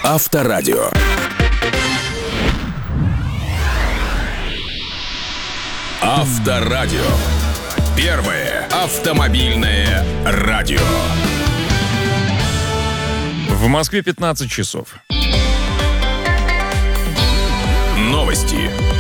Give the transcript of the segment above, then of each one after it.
Авторадио. Авторадио. Первое автомобильное радио. В Москве 15 часов. Новости.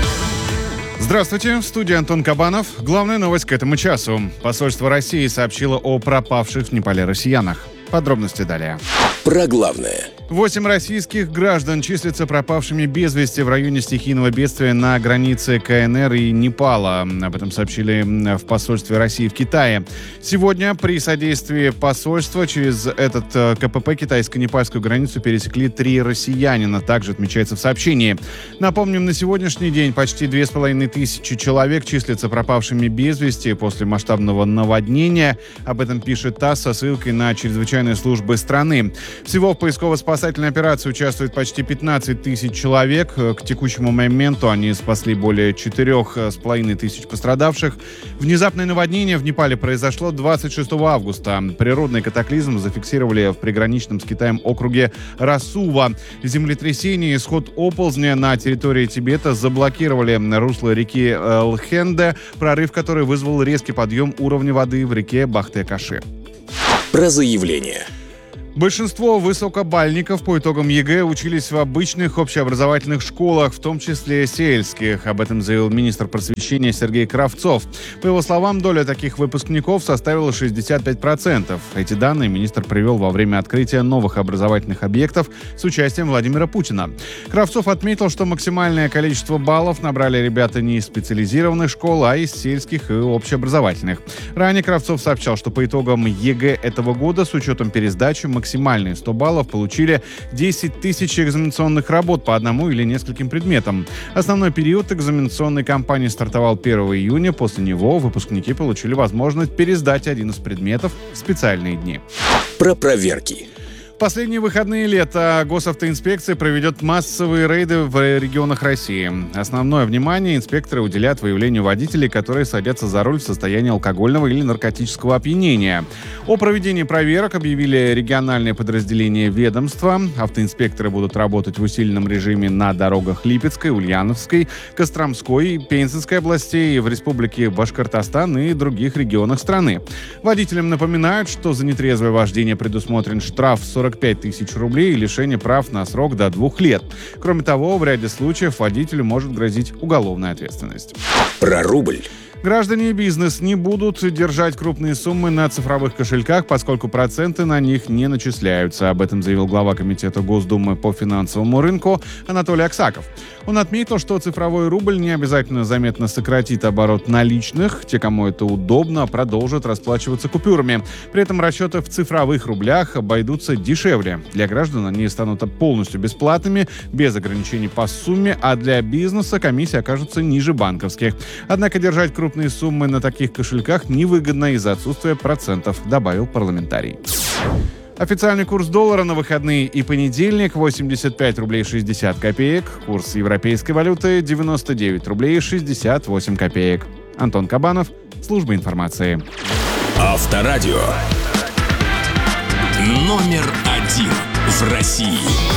Здравствуйте, в студии Антон Кабанов. Главная новость к этому часу. Посольство России сообщило о пропавших в Непале россиянах. Подробности далее. Про главное. 8 российских граждан числятся пропавшими без вести в районе стихийного бедствия на границе КНР и Непала. Об этом сообщили в посольстве России в Китае. Сегодня при содействии посольства через этот КПП китайско-непальскую границу пересекли 3 россиянина. Также отмечается в сообщении. Напомним, на сегодняшний день почти 2500 человек числятся пропавшими без вести после масштабного наводнения. Об этом пишет ТАСС со ссылкой на чрезвычайные службы страны. Всего в поисково-спасательной операции участвует почти 15 тысяч человек. К текущему моменту они спасли более 4,5 тысяч пострадавших. Внезапное наводнение в Непале произошло 26 августа. Природный катаклизм зафиксировали в приграничном с Китаем округе Расува. Землетрясение и сход оползня на территории Тибета заблокировали русло реки Лхенде, прорыв которой вызвал резкий подъем уровня воды в реке Бахте-Каши. Про заявление. Большинство высокобальников по итогам ЕГЭ учились в обычных общеобразовательных школах, в том числе сельских. Об этом заявил министр просвещения Сергей Кравцов. По его словам, доля таких выпускников составила 65%. Эти данные министр привел во время открытия новых образовательных объектов с участием Владимира Путина. Кравцов отметил, что максимальное количество баллов набрали ребята не из специализированных школ, а из сельских и общеобразовательных. Ранее Кравцов сообщал, что по итогам ЕГЭ этого года с учетом пересдачи максимальные 100 баллов получили 10 тысяч экзаменационных работ по одному или нескольким предметам. Основной период экзаменационной кампании стартовал 1 июня. После него выпускники получили возможность пересдать один из предметов в специальные дни. Про проверки. Последние выходные лета госавтоинспекция проведет массовые рейды в регионах России. Основное внимание инспекторы уделят выявлению водителей, которые садятся за руль в состоянии алкогольного или наркотического опьянения. О проведении проверок объявили региональные подразделения ведомства. Автоинспекторы будут работать в усиленном режиме на дорогах Липецкой, Ульяновской, Костромской, Пензенской областей, в республике Башкортостан и других регионах страны. Водителям напоминают, что за нетрезвое вождение предусмотрен штраф 45 тысяч рублей и лишение прав на срок до 2 лет. Кроме того, в ряде случаев водителю может грозить уголовная ответственность. Про рубль. Граждане и бизнес не будут держать крупные суммы на цифровых кошельках, поскольку проценты на них не начисляются. Об этом заявил глава комитета Госдумы по финансовому рынку Анатолий Аксаков. Он отметил, что цифровой рубль не обязательно заметно сократит оборот наличных. Те, кому это удобно, продолжат расплачиваться купюрами. При этом расчеты в цифровых рублях обойдутся дешевле. Для граждан они станут полностью бесплатными, без ограничений по сумме, а для бизнеса комиссии окажутся ниже банковских. Однако держать крупные суммы на таких кошельках невыгодно из-за отсутствия процентов, добавил парламентарий. Официальный курс доллара на выходные и понедельник 85 рублей 60 копеек. Курс европейской валюты 99 рублей 68 копеек. Антон Кабанов, служба информации. Авторадио. Номер 1 в России.